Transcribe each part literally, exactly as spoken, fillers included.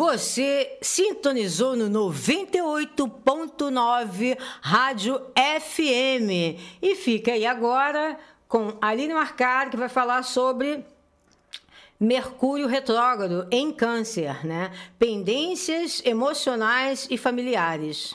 Você sintonizou no noventa e oito ponto nove Rádio F M e fica aí agora com Aline Marcari, que vai falar sobre Mercúrio retrógrado em Câncer, né? Pendências emocionais e familiares.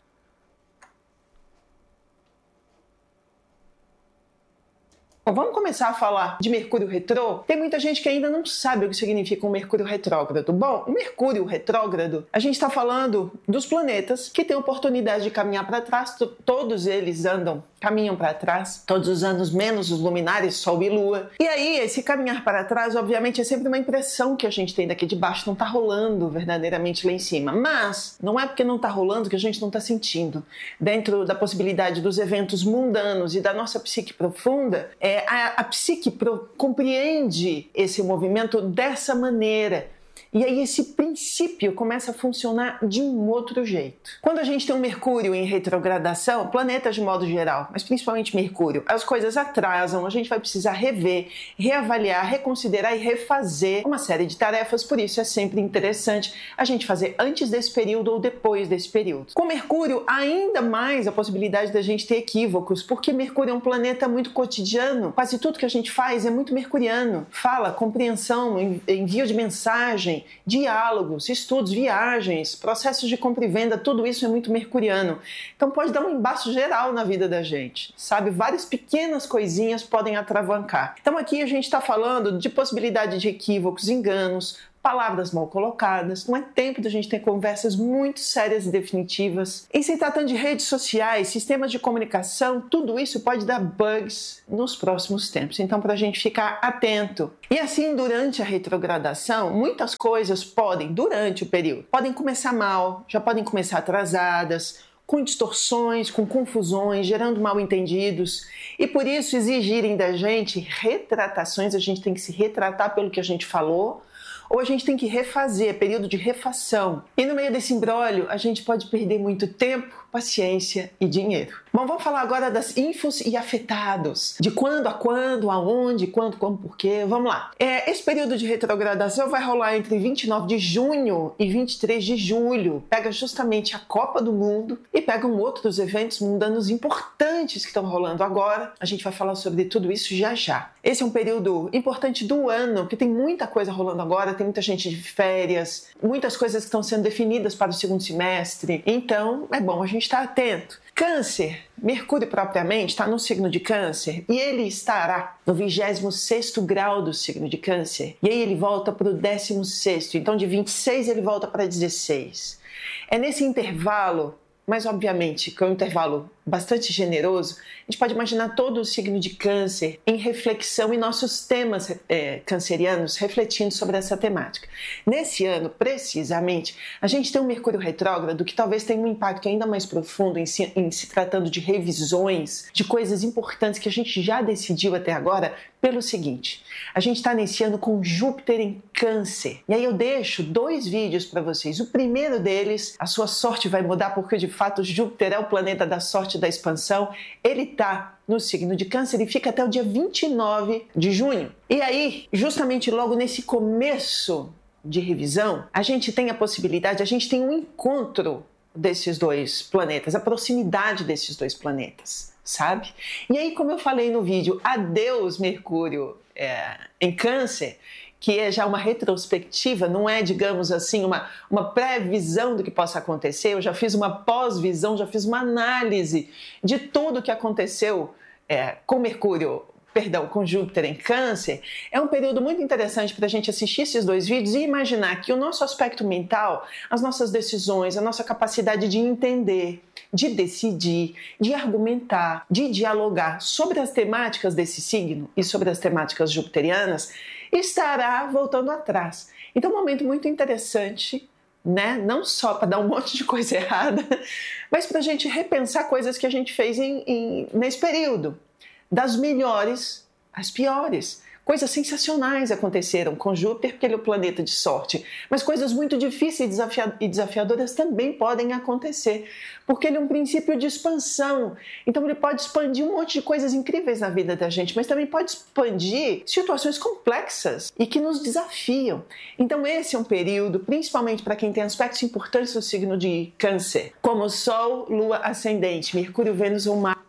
Bom, vamos começar a falar de Mercúrio retrô? Tem muita gente que ainda não sabe o que significa um Mercúrio retrógrado. Bom, o Mercúrio retrógrado, a gente está falando dos planetas que têm oportunidade de caminhar para trás, todos eles andam, caminham para trás, todos os anos menos os luminares, Sol e Lua. E aí, esse caminhar para trás, obviamente, é sempre uma impressão que a gente tem daqui de baixo, não está rolando verdadeiramente lá em cima. Mas não é porque não está rolando que a gente não está sentindo. Dentro da possibilidade dos eventos mundanos e da nossa psique profunda, é A, a psique pro, compreende esse movimento dessa maneira. E aí esse princípio começa a funcionar de um outro jeito. Quando a gente tem um Mercúrio em retrogradação, planetas de modo geral, mas principalmente Mercúrio, as coisas atrasam, a gente vai precisar rever, reavaliar, reconsiderar e refazer uma série de tarefas, por isso é sempre interessante a gente fazer antes desse período ou depois desse período. Com Mercúrio, ainda mais a possibilidade da gente ter equívocos, porque Mercúrio é um planeta muito cotidiano, quase tudo que a gente faz é muito mercuriano. Fala, compreensão, envio de mensagem, diálogos, estudos, viagens, processos de compra e venda, tudo isso é muito mercuriano. Então pode dar um embaço geral na vida da gente, sabe? Várias pequenas coisinhas podem atravancar. Então aqui a gente está falando de possibilidade de equívocos, enganos, palavras mal colocadas. Não é tempo da gente ter conversas muito sérias e definitivas. Em se tratando de redes sociais, sistemas de comunicação, tudo isso pode dar bugs nos próximos tempos. Então, para a gente ficar atento. E assim, durante a retrogradação, muitas coisas podem, durante o período, podem começar mal, já podem começar atrasadas, com distorções, com confusões, gerando mal-entendidos, e por isso exigirem da gente retratações. A gente tem que se retratar pelo que a gente falou, ou a gente tem que refazer, período de refação. E no meio desse imbróglio, a gente pode perder muito tempo, paciência e dinheiro. Bom, vamos falar agora das infos e afetados. De quando a quando, aonde, quando, como, porquê. Vamos lá. É, esse período de retrogradação vai rolar entre vinte e nove de junho e vinte e três de julho. Pega justamente a Copa do Mundo e pegam outros eventos mundanos importantes que estão rolando agora. A gente vai falar sobre tudo isso já já. Esse é um período importante do ano, porque tem muita coisa rolando agora, tem muita gente de férias, muitas coisas que estão sendo definidas para o segundo semestre. Então, é bom a gente estar atento. Câncer, Mercúrio propriamente está no signo de Câncer e ele estará no vigésimo sexto grau do signo de Câncer. E aí ele volta para o décimo sexto, então de vinte e seis ele volta para dezesseis. É nesse intervalo, mas obviamente que é um intervalo bastante generoso, a gente pode imaginar todo o signo de Câncer em reflexão e nossos temas é, cancerianos refletindo sobre essa temática. Nesse ano, precisamente, a gente tem um Mercúrio retrógrado que talvez tenha um impacto ainda mais profundo em se, em se tratando de revisões, de coisas importantes que a gente já decidiu até agora, pelo seguinte: a gente está nesse ano com Júpiter em Câncer. E aí eu deixo dois vídeos para vocês. O primeiro deles, a sua sorte vai mudar, porque de fato Júpiter é o planeta da sorte, da expansão. Ele está no signo de Câncer e fica até o dia vinte e nove de junho. E aí, justamente logo nesse começo de revisão, a gente tem a possibilidade, a gente tem um encontro desses dois planetas, a proximidade desses dois planetas, sabe? E aí, como eu falei no vídeo, adeus Mercúrio é, em Câncer, que é já uma retrospectiva, não é, digamos assim, uma, uma previsão do que possa acontecer. Eu já fiz uma pós-visão, já fiz uma análise de tudo que aconteceu é, com Mercúrio, perdão, com Júpiter em Câncer. É um período muito interessante para a gente assistir esses dois vídeos e imaginar que o nosso aspecto mental, as nossas decisões, a nossa capacidade de entender, de decidir, de argumentar, de dialogar sobre as temáticas desse signo e sobre as temáticas jupiterianas, estará voltando atrás. Então é um momento muito interessante, né? Não só para dar um monte de coisa errada, mas para a gente repensar coisas que a gente fez em, em, nesse período. Das melhores às piores. Coisas sensacionais aconteceram com Júpiter, porque ele é o planeta de sorte. Mas coisas muito difíceis e desafiadoras também podem acontecer, porque ele é um princípio de expansão. Então ele pode expandir um monte de coisas incríveis na vida da gente, mas também pode expandir situações complexas e que nos desafiam. Então esse é um período, principalmente para quem tem aspectos importantes do signo de Câncer, como Sol, Lua, Ascendente, Mercúrio, Vênus ou Marte.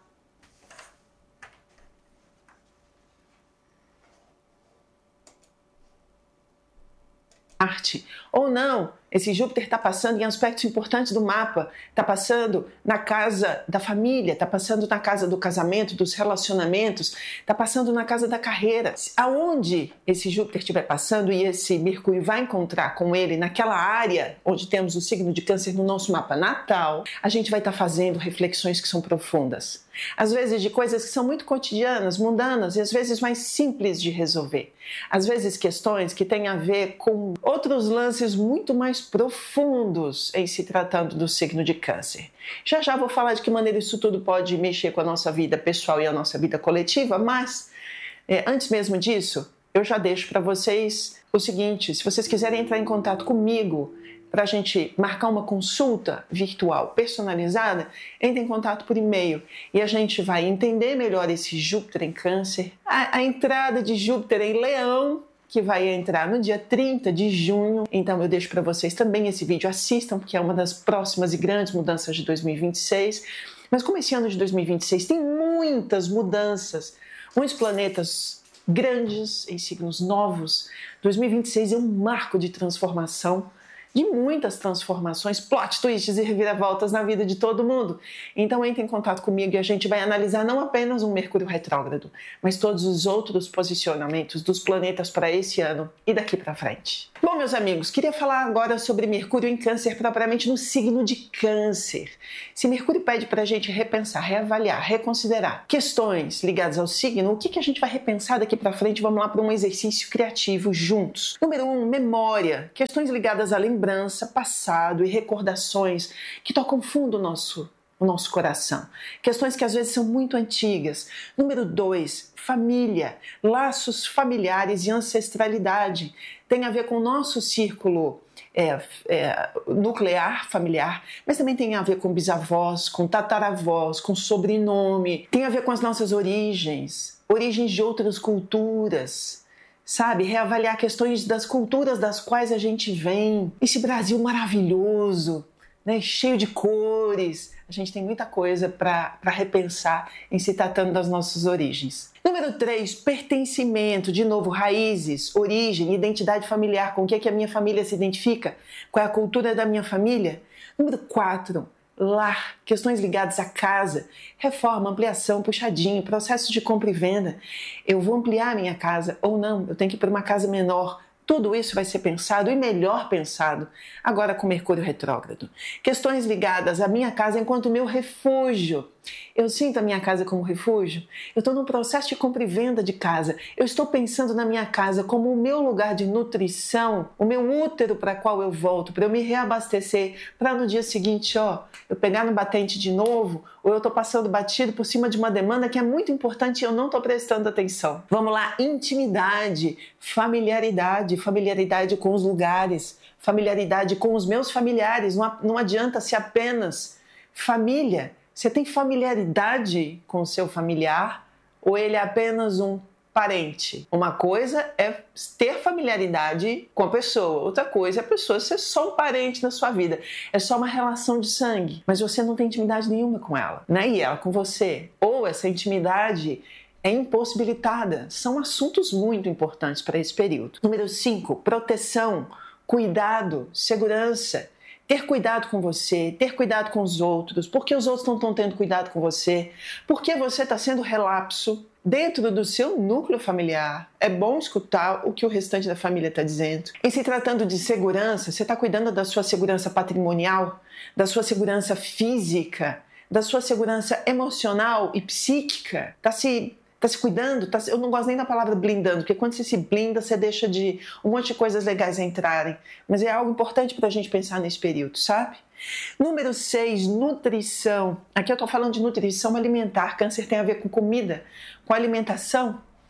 Ou não, esse Júpiter está passando em aspectos importantes do mapa, está passando na casa da família, está passando na casa do casamento, dos relacionamentos, está passando na casa da carreira. Aonde esse Júpiter estiver passando e esse Mercúrio vai encontrar com ele naquela área onde temos o signo de Câncer no nosso mapa natal, a gente vai estar tá fazendo reflexões que são profundas. Às vezes de coisas que são muito cotidianas, mundanas e às vezes mais simples de resolver. Às vezes questões que têm a ver com outros lances muito mais profundos em se tratando do signo de Câncer. Já já vou falar de que maneira isso tudo pode mexer com a nossa vida pessoal e a nossa vida coletiva, mas é, antes mesmo disso, eu já deixo para vocês o seguinte: se vocês quiserem entrar em contato comigo para a gente marcar uma consulta virtual personalizada, entre em contato por e-mail e a gente vai entender melhor esse Júpiter em Câncer, a, a entrada de Júpiter em Leão, que vai entrar no dia trinta de junho. Então eu deixo para vocês também esse vídeo, assistam, porque é uma das próximas e grandes mudanças de dois mil e vinte e seis. Mas como esse ano de dois mil e vinte e seis tem muitas mudanças, muitos planetas grandes em signos novos, dois mil e vinte e seis é um marco de transformação, de muitas transformações, plot twists e reviravoltas na vida de todo mundo. Então entre em contato comigo e a gente vai analisar não apenas um Mercúrio retrógrado, mas todos os outros posicionamentos dos planetas para esse ano e daqui para frente. Bom, meus amigos, queria falar agora sobre Mercúrio em Câncer, propriamente no signo de Câncer. Se Mercúrio pede para a gente repensar, reavaliar, reconsiderar questões ligadas ao signo, o que, que a gente vai repensar daqui para frente? Vamos lá para um exercício criativo juntos. Número um, memória. Questões ligadas à lembrança, passado e recordações que tocam fundo o nosso, o nosso coração. Questões que às vezes são muito antigas. Número dois, família. Laços familiares e ancestralidade. Tem a ver com o nosso círculo é, é, nuclear, familiar, mas também tem a ver com bisavós, com tataravós, com sobrenome. Tem a ver com as nossas origens, origens de outras culturas. Sabe, reavaliar questões das culturas das quais a gente vem. Esse Brasil maravilhoso, né, cheio de cores. A gente tem muita coisa para repensar em se tratando das nossas origens. Número três, pertencimento. De novo, raízes, origem, identidade familiar. Com o que, é que a minha família se identifica? Qual é a cultura da minha família? Número quatro, lar, questões ligadas à casa, reforma, ampliação, puxadinho, processo de compra e venda. Eu vou ampliar a minha casa ou não, eu tenho que ir para uma casa menor. Tudo isso vai ser pensado e melhor pensado agora com Mercúrio retrógrado. Questões ligadas à minha casa enquanto meu refúgio. Eu sinto a minha casa como refúgio? Eu estou num processo de compra e venda de casa. Eu estou pensando na minha casa como o meu lugar de nutrição, o meu útero para qual eu volto, para eu me reabastecer, para no dia seguinte, ó, eu pegar no batente de novo, ou eu estou passando batido por cima de uma demanda que é muito importante e eu não estou prestando atenção. Vamos lá, intimidade, familiaridade, familiaridade com os lugares, familiaridade com os meus familiares. Não, não adianta ser apenas família. Você tem familiaridade com o seu familiar ou ele é apenas um parente? Uma coisa é ter familiaridade com a pessoa, outra coisa é a pessoa ser só um parente na sua vida. É só uma relação de sangue, mas você não tem intimidade nenhuma com ela, né? E ela com você. Ou essa intimidade é impossibilitada. São assuntos muito importantes para esse período. Número cinco, proteção, cuidado, segurança. Ter cuidado com você, ter cuidado com os outros, porque os outros não estão tendo cuidado com você, porque você está sendo relapso dentro do seu núcleo familiar. É bom escutar o que o restante da família está dizendo. Em se tratando de segurança, você está cuidando da sua segurança patrimonial, da sua segurança física, da sua segurança emocional e psíquica. Está se Tá se cuidando? Tá, eu não gosto nem da palavra blindando, porque quando você se blinda, você deixa de um monte de coisas legais entrarem. Mas é algo importante para a gente pensar nesse período, sabe? Número seis, nutrição. Aqui eu estou falando de nutrição alimentar. Câncer tem a ver com comida, com alimentação.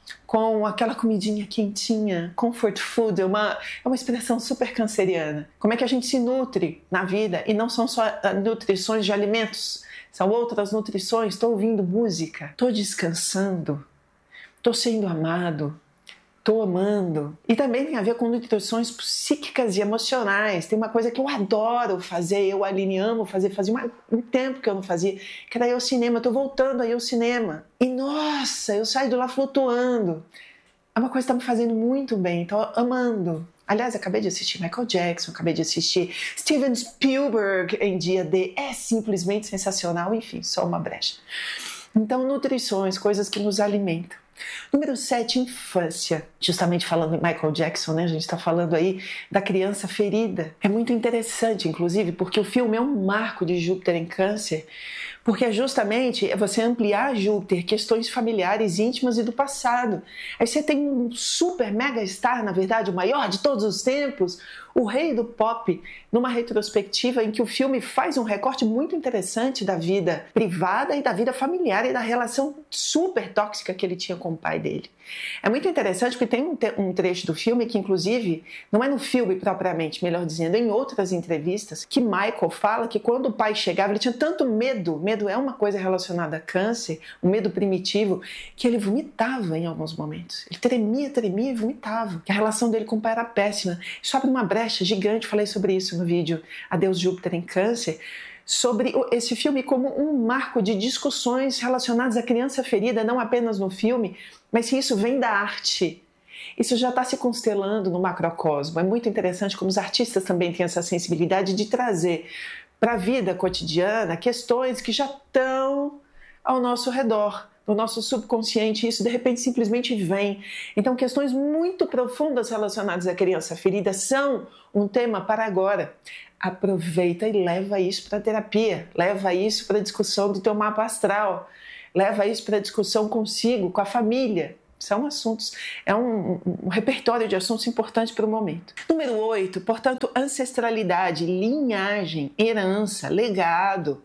com aquela comidinha quentinha, comfort food, é uma, é uma expressão super canceriana. Como é que a gente se nutre na vida, e não são só nutrições de alimentos, são outras nutrições. Estou ouvindo música, estou descansando, estou sendo amado, estou amando. E também tem a ver com nutrições psíquicas e emocionais. Tem uma coisa que eu adoro fazer, eu, Aline, amo fazer, fazia um tempo que eu não fazia, que era ir ao cinema. Estou voltando a ir ao cinema. E nossa, eu saio de lá flutuando. É uma coisa que está me fazendo muito bem, estou amando. Aliás, acabei de assistir Michael Jackson, acabei de assistir Steven Spielberg em dia D. É simplesmente sensacional, enfim, só uma brecha. Então, nutrições, coisas que nos alimentam. Número sete, infância. Justamente falando em Michael Jackson, né? A gente está falando aí da criança ferida. É muito interessante, inclusive, porque o filme é um marco de Júpiter em Câncer, porque é justamente você ampliar Júpiter, questões familiares, íntimas e do passado. Aí você tem um super mega star, na verdade, o maior de todos os tempos, o rei do pop, numa retrospectiva em que o filme faz um recorte muito interessante da vida privada e da vida familiar e da relação super tóxica que ele tinha com o pai dele. É muito interessante porque tem um, te- um trecho do filme que, inclusive, não é no filme propriamente, melhor dizendo, em outras entrevistas, que Michael fala que quando o pai chegava, ele tinha tanto medo, medo é uma coisa relacionada a câncer, um medo primitivo, que ele vomitava em alguns momentos. Ele tremia, tremia e vomitava. Que a relação dele com o pai era péssima. Isso abre uma brecha gigante, falei sobre isso no vídeo Adeus Júpiter em Câncer, sobre esse filme como um marco de discussões relacionadas à criança ferida, não apenas no filme, mas se isso vem da arte. Isso já está se constelando no macrocosmo. É muito interessante como os artistas também têm essa sensibilidade de trazer para a vida cotidiana questões que já estão ao nosso redor, no nosso subconsciente, e isso de repente simplesmente vem. Então, questões muito profundas relacionadas à criança ferida são um tema para agora. Aproveita e leva isso para a terapia, leva isso para a discussão do teu mapa astral, leva isso para a discussão consigo, com a família. São assuntos, é um, um repertório de assuntos importantes para o momento. Número oito, portanto, ancestralidade, linhagem, herança, legado,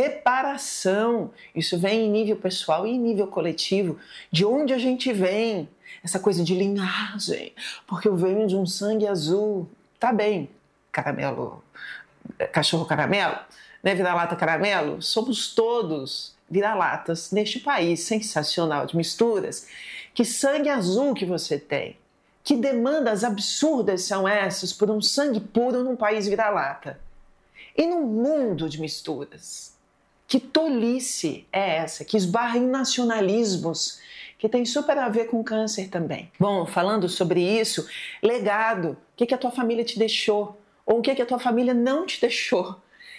reparação. Isso vem em nível pessoal e em nível coletivo. De onde a gente vem? Essa coisa de linhagem, porque eu venho de um sangue azul. Tá bem, caramelo, cachorro caramelo, né? Vira-lata caramelo. Somos todos vira-latas neste país sensacional de misturas. Que sangue azul que você tem. Que demandas absurdas são essas por um sangue puro num país vira-lata? E num mundo de misturas? Que tolice é essa, que esbarra em nacionalismos, que tem super a ver com câncer também. Bom, falando sobre isso, legado, o que, que a tua família te deixou? Ou o que, que a tua família não te deixou?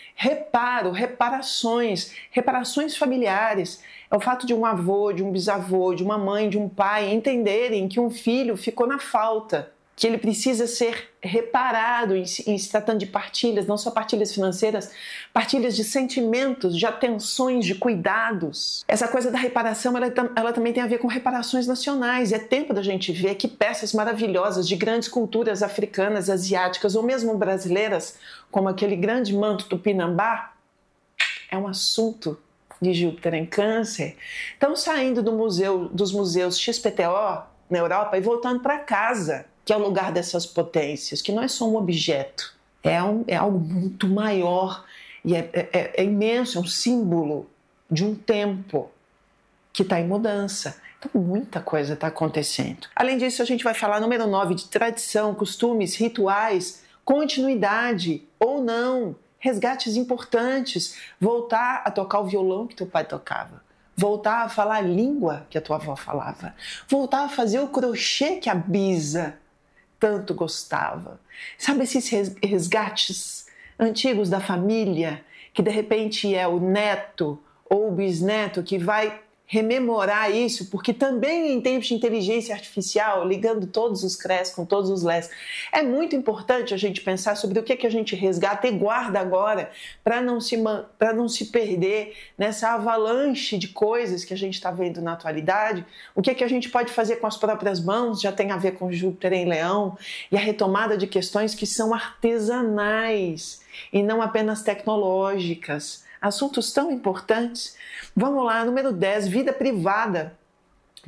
Reparo, reparações, reparações familiares. É o fato de um avô, de um bisavô, de uma mãe, de um pai entenderem que um filho ficou na falta, que ele precisa ser reparado em, em se tratando de partilhas, não só partilhas financeiras, partilhas de sentimentos, de atenções, de cuidados. Essa coisa da reparação, ela, ela também tem a ver com reparações nacionais. É tempo da gente ver que peças maravilhosas de grandes culturas africanas, asiáticas ou mesmo brasileiras, como aquele grande manto tupinambá, é um assunto de Júpiter em Câncer. Estão saindo do museu, dos museus X P T O na Europa e voltando para casa, que é o lugar dessas potências, que não é só um objeto, é, um, é algo muito maior e é, é, é imenso, é um símbolo de um tempo que está em mudança. Então, muita coisa está acontecendo. Além disso, a gente vai falar, número nove, de tradição, costumes, rituais, continuidade ou não, resgates importantes, voltar a tocar o violão que teu pai tocava, voltar a falar a língua que a tua avó falava, voltar a fazer o crochê que a bisa tanto gostava. Sabe esses resgates antigos da família, que de repente é o neto ou o bisneto que vai rememorar isso, porque também em tempos de inteligência artificial, ligando todos os C R E S com todos os L E S, é muito importante a gente pensar sobre o que, que a gente resgata e guarda agora para não se, para não se perder nessa avalanche de coisas que a gente está vendo na atualidade. O que, que a gente pode fazer com as próprias mãos, já tem a ver com Júpiter em Leão, e a retomada de questões que são artesanais e não apenas tecnológicas. Assuntos tão importantes. Vamos lá, número dez, vida privada.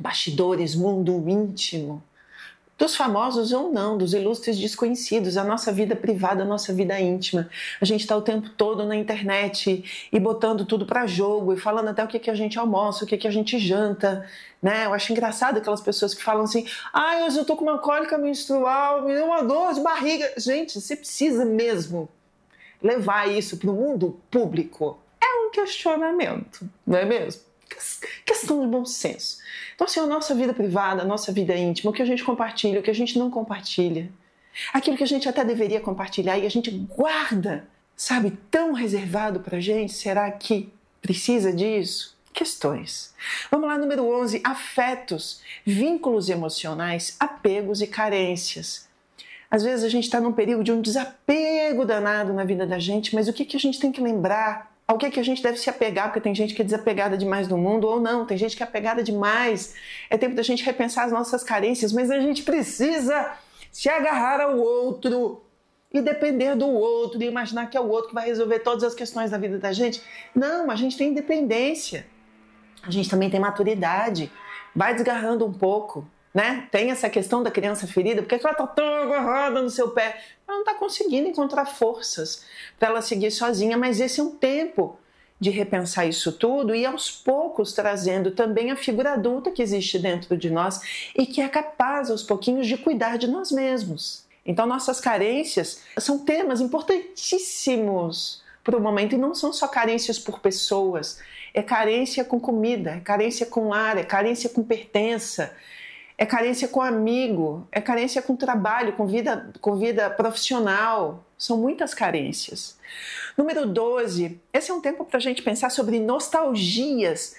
bastidores, mundo íntimo, dos famosos ou não, dos ilustres desconhecidos, a nossa vida privada, a nossa vida íntima. A gente está o tempo todo na internet e botando tudo para jogo e falando até o que, que a gente almoça, o que, que a gente janta, né? Eu acho engraçado aquelas pessoas que falam assim: ai, hoje eu tô com uma cólica menstrual, me deu uma dor de barriga. Gente, você precisa mesmo levar isso para o mundo público? É um questionamento, não é mesmo? Questão de bom senso. Então, assim, a nossa vida privada, a nossa vida íntima, o que a gente compartilha, o que a gente não compartilha, aquilo que a gente até deveria compartilhar e a gente guarda, sabe, tão reservado pra gente, será que precisa disso? Questões. Vamos lá, número onze, afetos, vínculos emocionais, apegos e carências. Às vezes a gente está num período de um desapego danado na vida da gente, mas o que, que a gente tem que lembrar? Ao que, é que a gente deve se apegar? Porque tem gente que é desapegada demais do mundo, ou não, tem gente que é apegada demais. É tempo da gente repensar as nossas carências, mas a gente precisa se agarrar ao outro e depender do outro e imaginar que é o outro que vai resolver todas as questões da vida da gente. Não, a gente tem independência, a gente também tem maturidade, vai desgarrando um pouco, né? Tem essa questão da criança ferida, porque ela está tão agarrada no seu pé, ela não está conseguindo encontrar forças para ela seguir sozinha, mas esse é um tempo de repensar isso tudo e aos poucos trazendo também a figura adulta que existe dentro de nós e que é capaz aos pouquinhos de cuidar de nós mesmos. Então nossas carências são temas importantíssimos para o momento e não são só carências por pessoas, é carência com comida, é carência com ar, é carência com pertença, é carência com amigo, é carência com trabalho, com vida, com vida profissional. São muitas carências. Número doze, esse é um tempo para a gente pensar sobre nostalgias,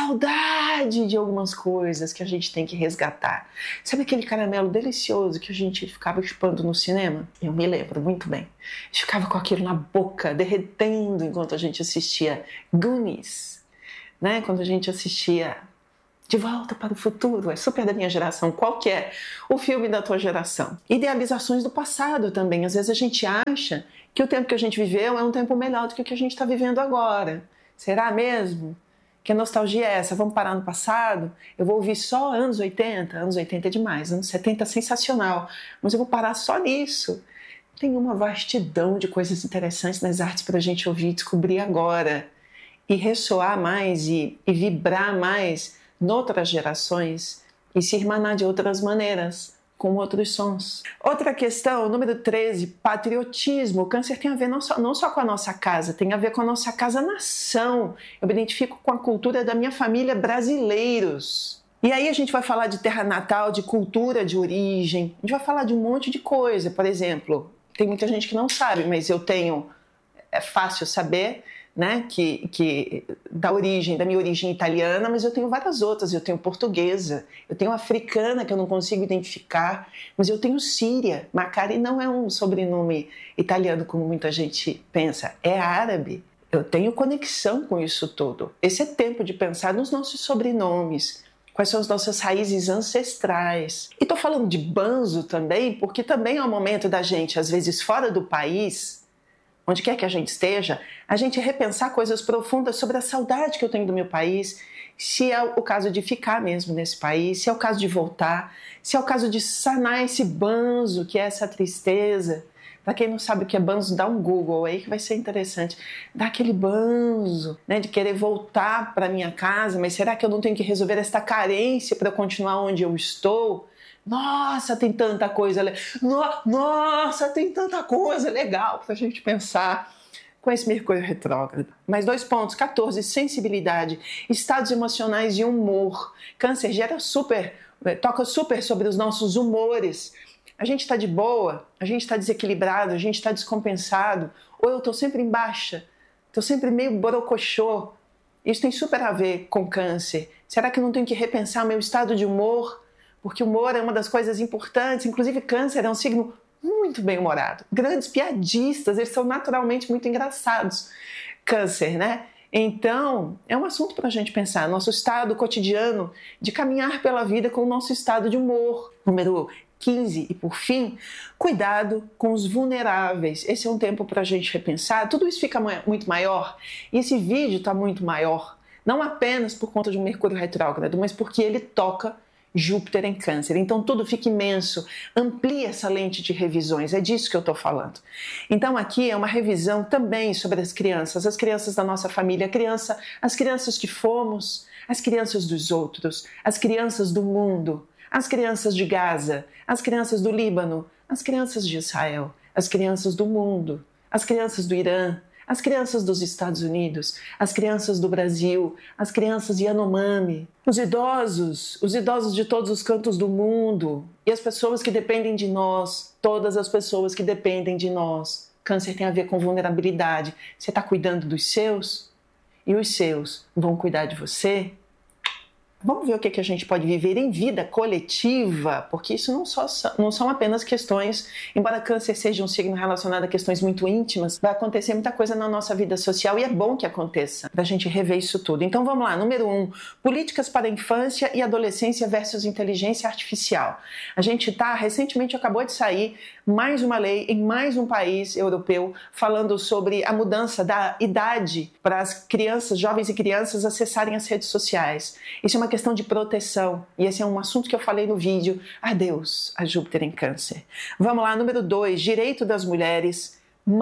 saudade de algumas coisas que a gente tem que resgatar. Sabe aquele caramelo delicioso que a gente ficava chupando no cinema? Eu me lembro muito bem. A gente ficava com aquilo na boca, derretendo enquanto a gente assistia Goonies, né? Quando a gente assistia De Volta para o Futuro, é super da minha geração. Qual que é o filme da tua geração? Idealizações do passado também. Às vezes a gente acha que o tempo que a gente viveu é um tempo melhor do que o que a gente está vivendo agora. Será mesmo? Que nostalgia é essa? Vamos parar no passado? Eu vou ouvir só anos oitenta? Anos oitenta é demais, anos setenta é sensacional. Mas eu vou parar só nisso. Tem uma vastidão de coisas interessantes nas artes para a gente ouvir e descobrir agora. E ressoar mais e, e vibrar mais noutras gerações e se irmanar de outras maneiras, com outros sons. Outra questão, número treze, patriotismo. O câncer tem a ver não só, não só com a nossa casa, tem a ver com a nossa casa-nação. Eu me identifico com a cultura da minha família, brasileiros. E aí a gente vai falar de terra natal, de cultura de origem, a gente vai falar de um monte de coisa. Por exemplo, tem muita gente que não sabe, mas eu tenho, é fácil saber, né, que, que da origem, da minha origem italiana, mas eu tenho várias outras, eu tenho portuguesa, eu tenho africana que eu não consigo identificar, mas eu tenho síria. Macari não é um sobrenome italiano como muita gente pensa, é árabe. Eu tenho conexão com isso tudo. Esse é tempo de pensar nos nossos sobrenomes, quais são as nossas raízes ancestrais. E tô falando de banzo também, porque também é um momento da gente, às vezes fora do país, onde quer que a gente esteja, a gente repensar coisas profundas sobre a saudade que eu tenho do meu país, se é o caso de ficar mesmo nesse país, se é o caso de voltar, se é o caso de sanar esse banzo, que é essa tristeza. Para quem não sabe o que é banzo, dá um Google aí que vai ser interessante. Dá aquele banzo, né, de querer voltar para minha casa, mas será que eu não tenho que resolver esta carência para continuar onde eu estou? Nossa, tem tanta coisa, nossa, tem tanta coisa legal para a gente pensar com esse Mercúrio retrógrado. Mais dois pontos, quatorze, sensibilidade, estados emocionais e humor. Câncer gera super, toca super sobre os nossos humores. A gente está de boa, a gente está desequilibrado, a gente está descompensado, ou eu estou sempre em baixa, estou sempre meio borocochô. Isso tem super a ver com câncer. Será que eu não tenho que repensar meu estado de humor? Porque o humor é uma das coisas importantes, inclusive câncer é um signo muito bem-humorado. Grandes piadistas, eles são naturalmente muito engraçados. Câncer, né? Então, é um assunto para a gente pensar. Nosso estado cotidiano de caminhar pela vida com o nosso estado de humor. Número quinze, e por fim, cuidado com os vulneráveis. Esse é um tempo para a gente repensar. Tudo isso fica muito maior e esse vídeo está muito maior Não apenas por conta de um Mercúrio retrógrado, mas porque ele toca Júpiter em Câncer. Então tudo fica imenso, amplia essa lente de revisões, é disso que eu estou falando. Então aqui é uma revisão também sobre as crianças, as crianças da nossa família, a criança, as crianças que fomos, as crianças dos outros, as crianças do mundo, as crianças de Gaza, as crianças do Líbano, as crianças de Israel, as crianças do mundo, as crianças do Irã, as crianças dos Estados Unidos, as crianças do Brasil, as crianças Yanomami, os idosos, os idosos de todos os cantos do mundo e as pessoas que dependem de nós, todas as pessoas que dependem de nós. Câncer tem a ver com vulnerabilidade. Você está cuidando dos seus e os seus vão cuidar de você? Vamos ver o que a gente pode viver em vida coletiva, porque isso não, só, não são apenas questões, embora Câncer seja um signo relacionado a questões muito íntimas, vai acontecer muita coisa na nossa vida social e é bom que aconteça, para a gente rever isso tudo. Então vamos lá, número um, políticas para a infância e adolescência versus inteligência artificial. A gente tá, recentemente acabou de sair mais uma lei em mais um país europeu falando sobre a mudança da idade para as crianças, jovens e crianças acessarem as redes sociais. Isso é uma questão de proteção e esse é um assunto que eu falei no vídeo. Adeus a Júpiter em Câncer. Vamos lá, número dois, direito das mulheres,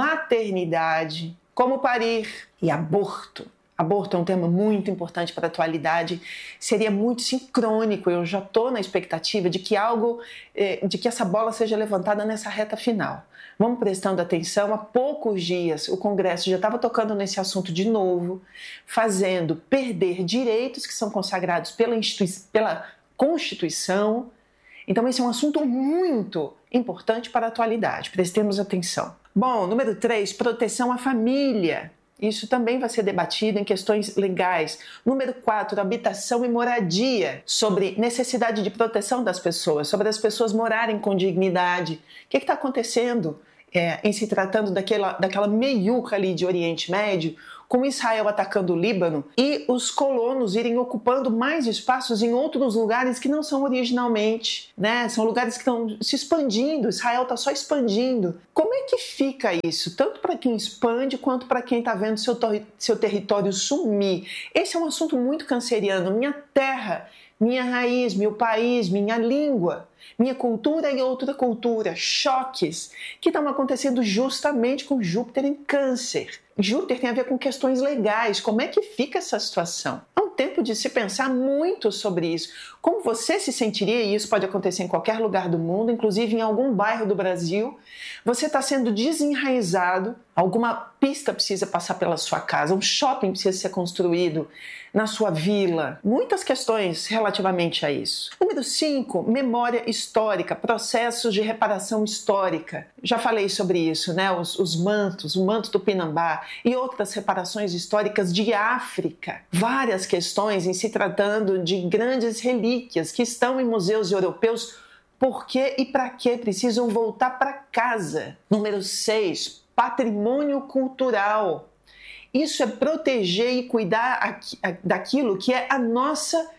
maternidade, como parir e aborto. Aborto é um tema muito importante para a atualidade, seria muito sincrônico, eu já estou na expectativa de que algo, de que essa bola seja levantada nessa reta final. Vamos prestando atenção, há poucos dias o Congresso já estava tocando nesse assunto de novo, fazendo perder direitos que são consagrados pela, institui- pela Constituição. Então esse é um assunto muito importante para a atualidade, prestemos atenção. Bom, número três, proteção à família. Isso também vai ser debatido em questões legais. Número quatro, habitação e moradia, sobre necessidade de proteção das pessoas, sobre as pessoas morarem com dignidade. O que está acontecendo é, em se tratando daquela, daquela meiuca ali de Oriente Médio, com Israel atacando o Líbano e os colonos irem ocupando mais espaços em outros lugares que não são originalmente, né? São lugares que estão se expandindo, Israel está só expandindo. Como é que fica isso? Tanto para quem expande quanto para quem está vendo seu, seu território sumir. Esse é um assunto muito canceriano. Minha terra, minha raiz, meu país, minha língua, minha cultura e outra cultura, choques que estão acontecendo justamente com Júpiter em Câncer. Júpiter tem a ver com questões legais, como é que fica essa situação? É um tempo de se pensar muito sobre isso. Como você se sentiria, e isso pode acontecer em qualquer lugar do mundo, inclusive em algum bairro do Brasil, você está sendo desenraizado, alguma pista precisa passar pela sua casa, um shopping precisa ser construído na sua vila, muitas questões relativamente a isso. Número cinco, memória histórica, processos de reparação histórica. Já falei sobre isso, né? Os, os mantos, o manto do Pinambá e outras reparações históricas de África. Várias questões em se tratando de grandes relíquias que estão em museus europeus. Por que e para que precisam voltar para casa? Número seis, patrimônio cultural. Isso é proteger e cuidar daquilo que é a nossa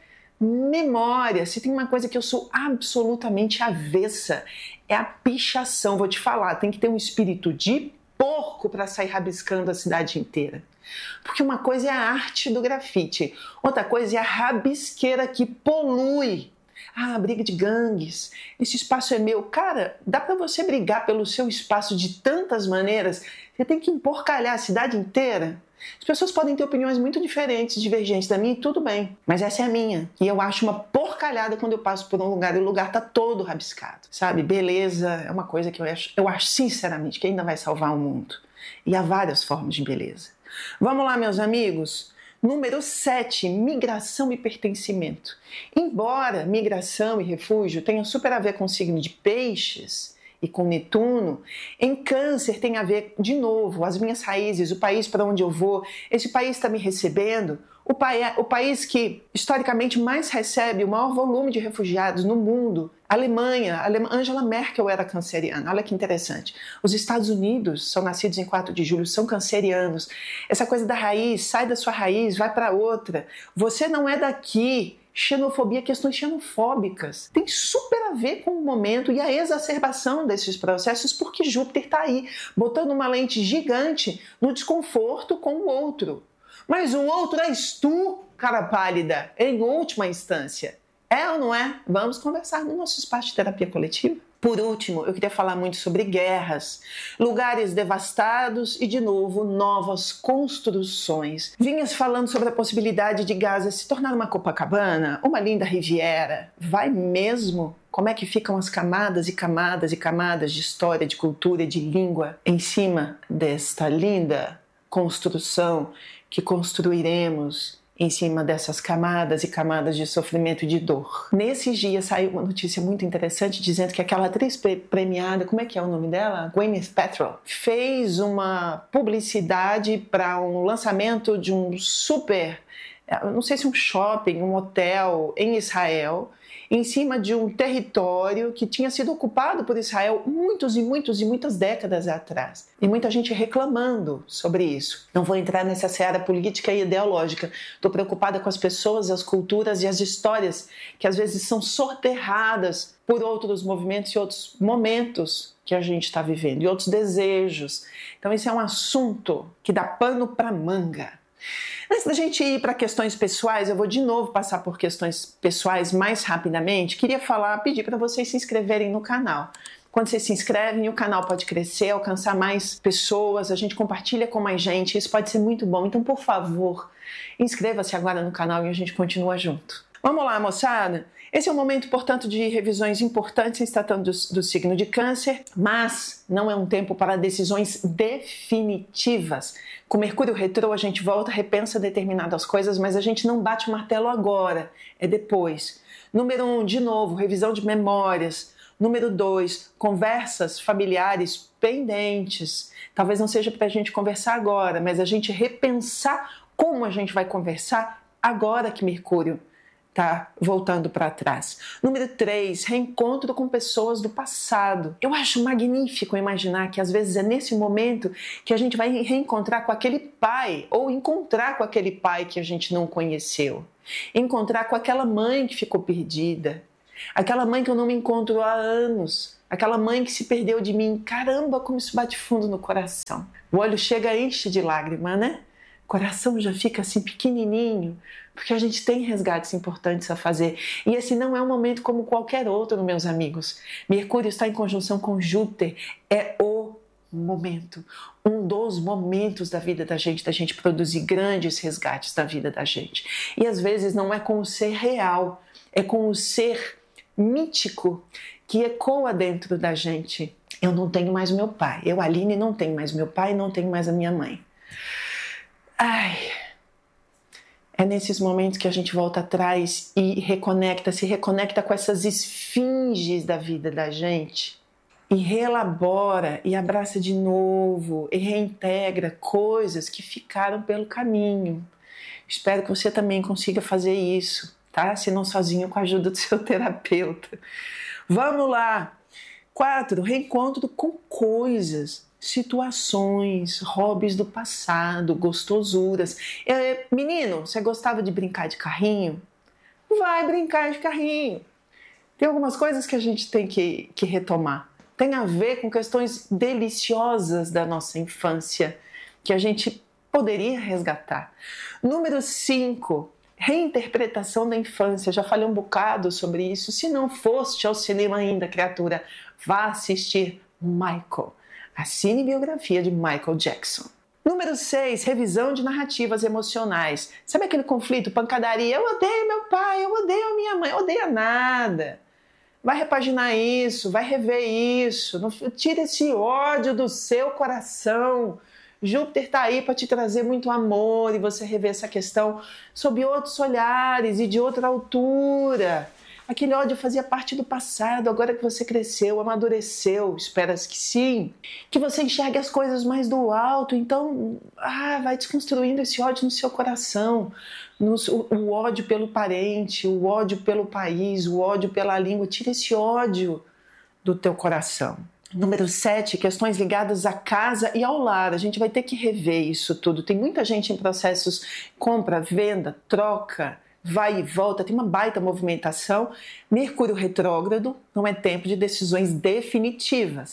memória. Se tem uma coisa que eu sou absolutamente avessa, é a pichação. Vou te falar, tem que ter um espírito de porco para sair rabiscando a cidade inteira. Porque uma coisa é a arte do grafite, outra coisa é a rabisqueira que polui. Ah, briga de gangues, esse espaço é meu. Cara, dá para você brigar pelo seu espaço de tantas maneiras. Você tem que emporcalhar a cidade inteira. As pessoas podem ter opiniões muito diferentes, divergentes da minha, e tudo bem. Mas essa é a minha. E eu acho uma porcalhada quando eu passo por um lugar e o lugar tá todo rabiscado. Sabe? Beleza é uma coisa que eu acho, eu acho sinceramente que ainda vai salvar o mundo. E há várias formas de beleza. Vamos lá, meus amigos. Número sete, migração e pertencimento. Embora migração e refúgio tenham super a ver com o signo de peixes e com Netuno, em Câncer tem a ver, de novo, as minhas raízes, o país para onde eu vou, esse país está me recebendo, o, pai, o país que historicamente mais recebe o maior volume de refugiados no mundo, a Alemanha, a Alema, Angela Merkel era canceriana, olha que interessante. Os Estados Unidos são nascidos em quatro de julho, são cancerianos. Essa coisa da raiz, sai da sua raiz, vai para outra. Você não é daqui. Xenofobia, questões xenofóbicas. Tem super a ver com o momento e a exacerbação desses processos, porque Júpiter está aí, botando uma lente gigante no desconforto com o outro. Mas o outro és tu. cara pálida, em última instância. É ou não é? Vamos conversar no nosso espaço de terapia coletiva. Por último, eu queria falar muito sobre guerras, lugares devastados e, de novo, novas construções. Vinhas falando sobre a possibilidade de Gaza se tornar uma Copacabana, uma linda Riviera. Vai mesmo? Como é que ficam as camadas e camadas e camadas de história, de cultura, de língua em cima desta linda construção que construiremos em cima dessas camadas e camadas de sofrimento e de dor? Nesses dias saiu uma notícia muito interessante dizendo que aquela atriz premiada, como é que é o nome dela? Gwyneth Paltrow, fez uma publicidade para um lançamento de um super, não sei se um shopping, um hotel em Israel, em cima de um território que tinha sido ocupado por Israel muitos e muitos e muitas décadas atrás. E muita gente reclamando sobre isso. Não vou entrar nessa seara política e ideológica. Estou preocupada com as pessoas, as culturas e as histórias que às vezes são soterradas por outros movimentos e outros momentos que a gente está vivendo, e outros desejos. Então esse é um assunto que dá pano para manga. Antes da gente ir para questões pessoais, eu vou de novo passar por questões pessoais mais rapidamente. Queria falar, pedir para vocês se inscreverem no canal. Quando vocês se inscrevem, o canal pode crescer, alcançar mais pessoas, a gente compartilha com mais gente, isso pode ser muito bom. Então, por favor, inscreva-se agora no canal e a gente continua junto. Vamos lá, moçada? Esse é um momento, portanto, de revisões importantes, se tratando do, do signo de Câncer, mas não é um tempo para decisões definitivas. Com Mercúrio retrô, a gente volta, repensa determinadas coisas, mas a gente não bate o martelo agora, é depois. Número um, de novo, revisão de memórias. Número dois, conversas familiares pendentes. Talvez não seja para a gente conversar agora, mas a gente repensar como a gente vai conversar agora que Mercúrio tá voltando para trás. Número três, reencontro com pessoas do passado. Eu acho magnífico imaginar que às vezes é nesse momento que a gente vai reencontrar com aquele pai ou encontrar com aquele pai que a gente não conheceu. Encontrar com aquela mãe que ficou perdida. Aquela mãe que eu não me encontro há anos. Aquela mãe que se perdeu de mim. Caramba, como isso bate fundo no coração. O olho chega e enche de lágrima, né? O coração já fica assim pequenininho, porque a gente tem resgates importantes a fazer. E esse não é um momento como qualquer outro, meus amigos. Mercúrio está em conjunção com Júpiter. É o momento, um dos momentos da vida da gente, da gente produzir grandes resgates da vida da gente. E às vezes não é com o ser real, é com o ser mítico que ecoa dentro da gente. Eu não tenho mais meu pai. Eu, Aline, não tenho mais meu pai, não tenho mais a minha mãe. Ai, é nesses momentos que a gente volta atrás e reconecta, se reconecta com essas esfinges da vida da gente e reelabora e abraça de novo e reintegra coisas que ficaram pelo caminho. Espero que você também consiga fazer isso, tá? Se não sozinho, com a ajuda do seu terapeuta. Vamos lá! Quatro, reencontro com coisas, situações, hobbies do passado, gostosuras. É, menino, você gostava de brincar de carrinho? Vai brincar de carrinho. Tem algumas coisas que a gente tem que, que retomar. Tem a ver com questões deliciosas da nossa infância, que a gente poderia resgatar. Número cinco, reinterpretação da infância. Já falei um bocado sobre isso. Se não foste ao cinema ainda, criatura, vá assistir Michael, a cinebiografia de Michael Jackson. Número seis, revisão de narrativas emocionais. Sabe aquele conflito, pancadaria? Eu odeio meu pai, eu odeio minha mãe, eu odeio nada. Vai repaginar isso, vai rever isso. Não, tira esse ódio do seu coração. Júpiter está aí para te trazer muito amor e você rever essa questão sob outros olhares e de outra altura. Aquele ódio fazia parte do passado, agora que você cresceu, amadureceu, esperas que sim, que você enxergue as coisas mais do alto, então ah, vai desconstruindo esse ódio no seu coração, no, o, o ódio pelo parente, o ódio pelo país, o ódio pela língua, tira esse ódio do teu coração. Número sete, questões ligadas à casa e ao lar. A gente vai ter que rever isso tudo. Tem muita gente em processos compra, venda, troca, vai e volta, tem uma baita movimentação. Mercúrio retrógrado, não é tempo de decisões definitivas.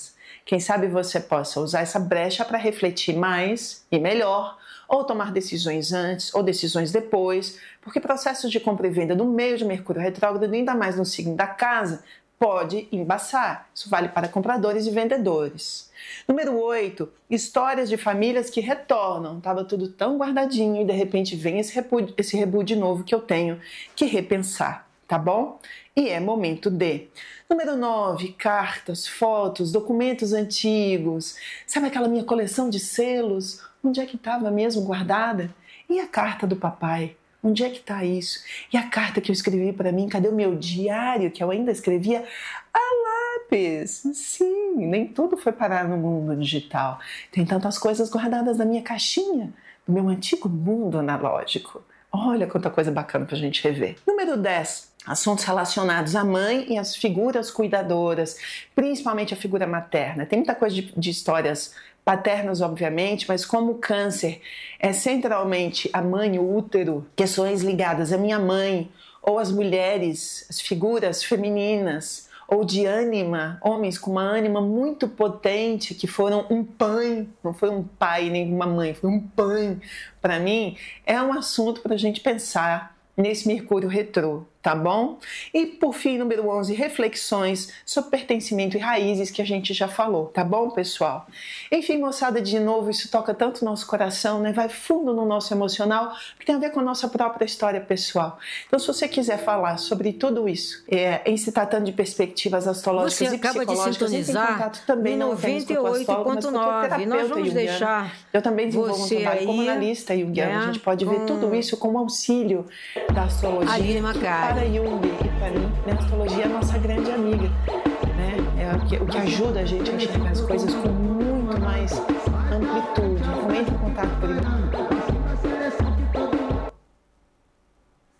Quem sabe você possa usar essa brecha para refletir mais e melhor, ou tomar decisões antes ou decisões depois, porque processos de compra e venda no meio de Mercúrio retrógrado, ainda mais no signo da casa, pode embaçar. Isso vale para compradores e vendedores. Número oito, histórias de famílias que retornam. Estava tudo tão guardadinho e de repente vem esse rebu, esse rebu de novo que eu tenho que repensar, tá bom? E é momento de. Número nove, cartas, fotos, documentos antigos. Sabe aquela minha coleção de selos? Onde é que estava mesmo guardada? E a carta do papai? Onde é que está isso? E a carta que eu escrevi para mim? Cadê o meu diário que eu ainda escrevia a lápis? Sim, nem tudo foi parar no mundo digital. Tem tantas coisas guardadas na minha caixinha, no meu antigo mundo analógico. Olha quanta coisa bacana para a gente rever. Número dez. Assuntos relacionados à mãe e às figuras cuidadoras, principalmente a figura materna. Tem muita coisa de, de histórias paternas, obviamente, mas como o câncer é centralmente a mãe, o útero, questões ligadas à minha mãe, ou as mulheres, as figuras femininas, ou de ânima, homens com uma ânima muito potente, que foram um pai, não foi um pai nem uma mãe, foi um pai para mim, é um assunto para a gente pensar nesse Mercúrio retrô, tá bom? E por fim, número onze, reflexões sobre pertencimento e raízes que a gente já falou, tá bom, pessoal? Enfim, moçada, de novo, isso toca tanto o nosso coração, né? Vai fundo no nosso emocional, porque tem a ver com a nossa própria história pessoal. Então, se você quiser falar sobre tudo isso, é, em se tratando de perspectivas astrológicas você e psicológicas, acaba de sintonizar contato também no noventa e oito ponto nove. Nós vamos deixar eu também desenvolvo um trabalho aí, como analista junguiana. Né? A gente pode ver tudo isso como auxílio da astrologia Aline Macari. Para Jung e para mim, né, a astrologia é a nossa grande amiga, né? É o que, o que ajuda a gente a enxergar as coisas com muito mais amplitude. Então entre em contato por